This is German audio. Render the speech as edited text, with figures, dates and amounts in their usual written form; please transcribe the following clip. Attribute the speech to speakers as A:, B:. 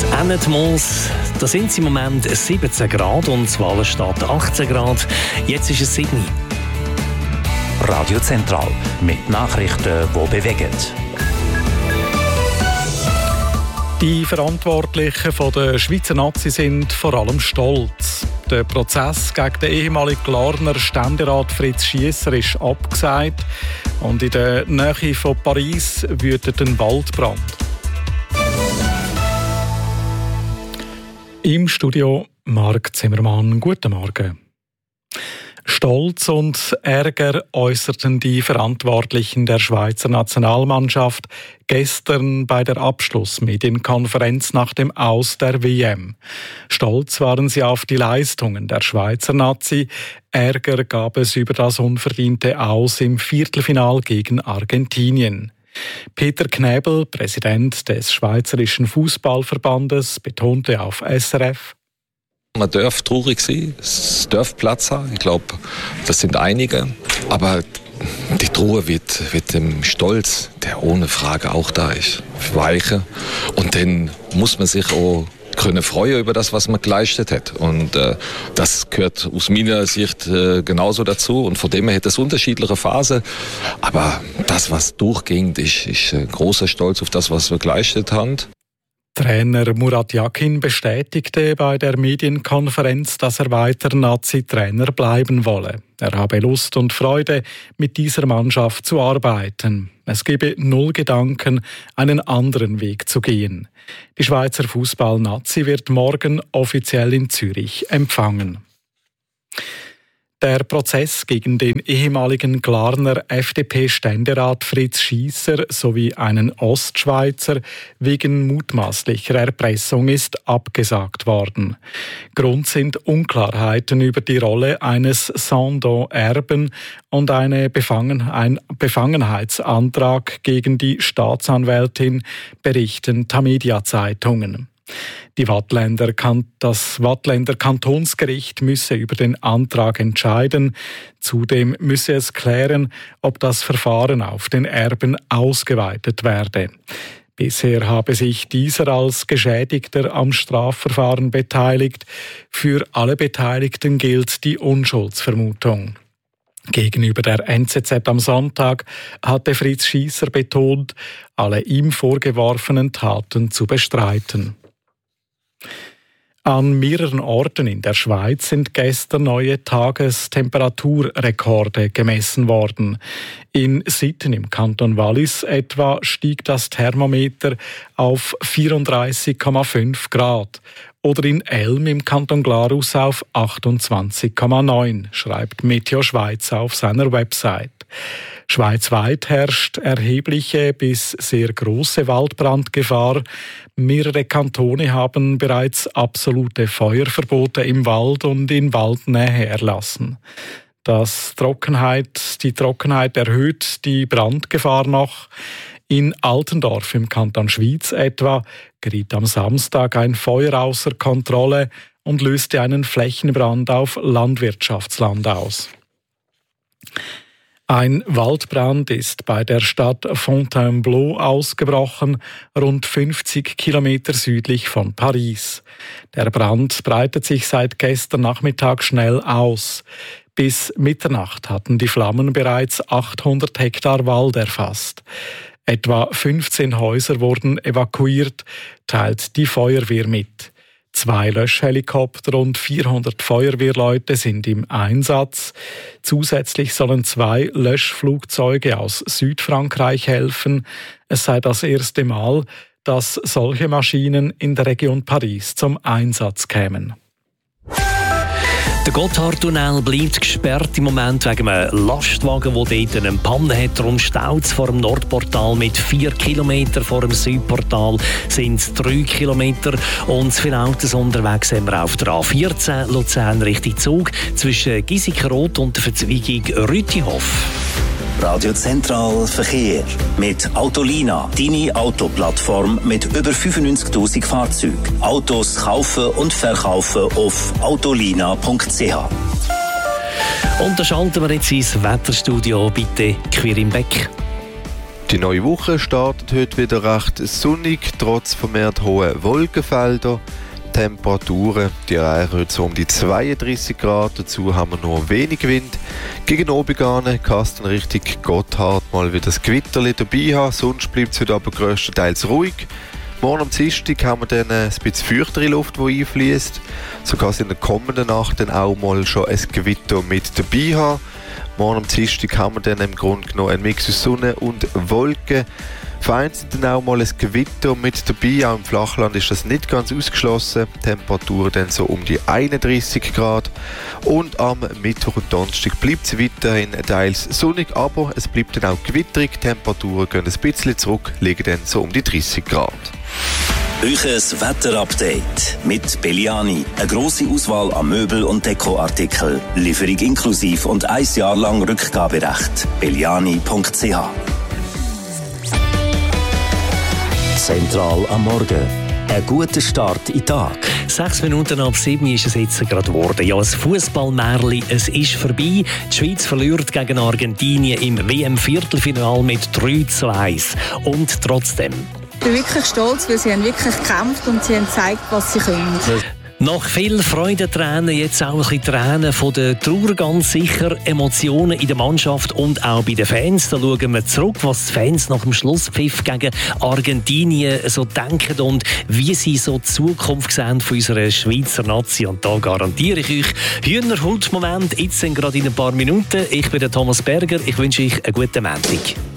A: Ennetmals, da sind es im Moment 17 Grad und Wallenstadt 18 Grad. Jetzt ist es Sydney.
B: Radio Zentral mit Nachrichten, die bewegen.
C: Die Verantwortlichen der Schweizer Nazi sind vor allem stolz. Der Prozess gegen den ehemaligen Glarner Ständerat Fritz Schiesser ist abgesagt und in der Nähe von Paris wütet ein Waldbrand. Im Studio Marc Zimmermann. Guten Morgen. Stolz und Ärger äußerten die Verantwortlichen der Schweizer Nationalmannschaft gestern bei der Abschlussmedienkonferenz nach dem Aus der WM. Stolz waren sie auf die Leistungen der Schweizer Nazi. Ärger gab es über das unverdiente Aus im Viertelfinal gegen Argentinien. Peter Knäbel, Präsident des Schweizerischen Fußballverbandes, betonte auf SRF:
D: Man darf traurig sein, es darf Platz haben. Ich glaube, das sind einige. Aber die Trauer wird dem Stolz, der ohne Frage auch da ist, weichen. Und dann muss man sich auch können freuen über das, was man geleistet hat. Und das gehört aus meiner Sicht genauso dazu. Und von dem her hat es unterschiedliche Phasen. Aber das, was durchging, ist ein großer Stolz auf das, was wir geleistet haben.
C: Trainer Murat Yakin bestätigte bei der Medienkonferenz, dass er weiter Nazi-Trainer bleiben wolle. Er habe Lust und Freude, mit dieser Mannschaft zu arbeiten. Es gebe null Gedanken, einen anderen Weg zu gehen. Die Schweizer Fußball-Nazi wird morgen offiziell in Zürich empfangen. Der Prozess gegen den ehemaligen Glarner FDP-Ständerat Fritz Schiesser sowie einen Ostschweizer wegen mutmaßlicher Erpressung ist abgesagt worden. Grund sind Unklarheiten über die Rolle eines Sandow-Erben und ein Befangenheitsantrag gegen die Staatsanwältin, berichten Tamedia-Zeitungen. Das Waadtländer Kantonsgericht müsse über den Antrag entscheiden. Zudem müsse es klären, ob das Verfahren auf den Erben ausgeweitet werde. Bisher habe sich dieser als Geschädigter am Strafverfahren beteiligt. Für alle Beteiligten gilt die Unschuldsvermutung. Gegenüber der NZZ am Sonntag hatte Fritz Schiesser betont, alle ihm vorgeworfenen Taten zu bestreiten. An mehreren Orten in der Schweiz sind gestern neue Tagestemperaturrekorde gemessen worden. In Sitten im Kanton Wallis etwa stieg das Thermometer auf 34,5 Grad oder in Elm im Kanton Glarus auf 28,9, schreibt Meteo Schweiz auf seiner Website. Schweizweit herrscht erhebliche bis sehr große Waldbrandgefahr. Mehrere Kantone haben bereits absolute Feuerverbote im Wald und in Waldnähe erlassen. Die Trockenheit erhöht die Brandgefahr noch. In Altendorf im Kanton Schwyz etwa geriet am Samstag ein Feuer außer Kontrolle und löste einen Flächenbrand auf Landwirtschaftsland aus. Ein Waldbrand ist bei der Stadt Fontainebleau ausgebrochen, rund 50 Kilometer südlich von Paris. Der Brand breitet sich seit gestern Nachmittag schnell aus. Bis Mitternacht hatten die Flammen bereits 800 Hektar Wald erfasst. Etwa 15 Häuser wurden evakuiert, teilt die Feuerwehr mit. 2 Löschhelikopter und 400 Feuerwehrleute sind im Einsatz. Zusätzlich sollen 2 Löschflugzeuge aus Südfrankreich helfen. Es sei das erste Mal, dass solche Maschinen in der Region Paris zum Einsatz kämen.
A: Der Gotthardtunnel bleibt gesperrt im Moment wegen einem Lastwagen, der dort eine Panne hat. Darum staut es vor dem Nordportal mit 4 Kilometern, vor dem Südportal sind es 3 Kilometer. Und viele Autos unterwegs haben wir auf der A14 Luzern Richtung Zug zwischen Giesikenroth und der Verzweigung Rütihof.
B: Radio Zentral Verkehr mit Autolina, deine Autoplattform mit über 95'000 Fahrzeugen. Autos kaufen und verkaufen auf autolina.ch.
A: Und da schalten wir jetzt ins Wetterstudio, bitte Quirin Beck.
E: Die neue Woche startet heute wieder recht sonnig, trotz vermehrt hoher Wolkenfelder. Temperaturen, die erreichen heute so um die 32 Grad, dazu haben wir nur wenig Wind. Gegen oben kann es dann Richtung Gotthard mal wieder das Gewitterli dabei haben, sonst bleibt es heute aber grösstenteils ruhig. Morgen am Dienstag haben wir dann ein bisschen feuchtere Luft, die einfließt. So kann es in der kommenden Nacht dann auch mal schon ein Gewitter mit dabei haben. Morgen am Dienstag haben wir dann im Grunde genommen einen Mix aus Sonne und Wolken. Vereinzelt dann auch mal ein Gewitter mit dabei. Auch im Flachland ist das nicht ganz ausgeschlossen. Temperaturen dann so um die 31 Grad. Und am Mittwoch und Donnerstag bleibt es weiterhin teils sonnig, aber es bleibt dann auch gewitterig. Temperaturen gehen ein bisschen zurück, liegen dann so um die 30 Grad.
B: Euches Wetterupdate mit Belliani. Eine grosse Auswahl an Möbel- und Dekoartikel. Lieferung inklusiv und 1 Jahr lang Rückgaberecht. Belliani.ch. Zentral am Morgen. Ein guter Start in den Tag.
A: 6 Minuten ab 7 ist es jetzt gerade geworden. Ja, ein Fußballmärli, es ist vorbei. Die Schweiz verliert gegen Argentinien im WM-Viertelfinale mit 3:1. Und trotzdem.
F: Ich bin wirklich stolz, weil sie haben wirklich gekämpft und sie haben gezeigt, was sie können.
A: Nach viel Freudentränen, jetzt auch ein bisschen Tränen von der Trauer, ganz sicher. Emotionen in der Mannschaft und auch bei den Fans. Da schauen wir zurück, was die Fans nach dem Schlusspfiff gegen Argentinien so denken und wie sie so die Zukunft sehen von unserer Schweizer Nazi. Und da garantiere ich euch Hühnerhaut-Moment, jetzt sind gerade in ein paar Minuten. Ich bin der Thomas Berger, ich wünsche euch einen guten Montag.